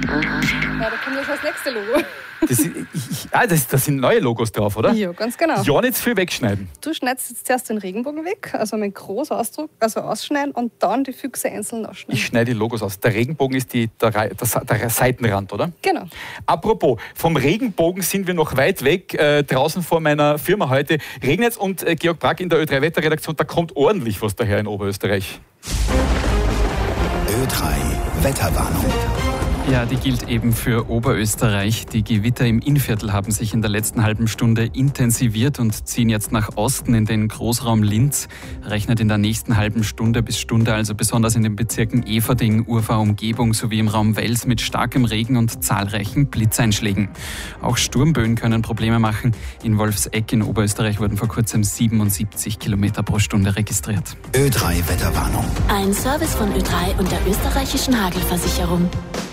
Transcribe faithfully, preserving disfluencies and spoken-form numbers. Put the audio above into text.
Ja, da kommt ja schon das nächste Logo. Das, ich, ich, ah, das, das sind neue Logos drauf, oder? Ja, ganz genau. Ja, nicht viel wegschneiden. Du schneidest jetzt zuerst den Regenbogen weg, also mit groß Ausdruck, also ausschneiden und dann die Füchse einzeln ausschneiden. Ich schneide die Logos aus. Der Regenbogen ist die, der, der, der Seitenrand, oder? Genau. Apropos, vom Regenbogen sind wir noch weit weg. Äh, draußen vor meiner Firma heute regnet es und äh, Georg Brack in der Ö drei Wetterredaktion, da kommt ordentlich was daher in Oberösterreich. Ö drei Wetterwarnung. Ja, die gilt eben für Oberösterreich. Die Gewitter im Innviertel haben sich in der letzten halben Stunde intensiviert und ziehen jetzt nach Osten in den Großraum Linz. Rechnet in der nächsten halben Stunde bis Stunde also besonders in den Bezirken Everding, Urfahr-Umgebung sowie im Raum Wels mit starkem Regen und zahlreichen Blitzeinschlägen. Auch Sturmböen können Probleme machen. In Wolfsegg in Oberösterreich wurden vor kurzem siebenundsiebzig Kilometer pro Stunde registriert. Ö drei Wetterwarnung. Ein Service von Ö drei und der österreichischen Hagelversicherung.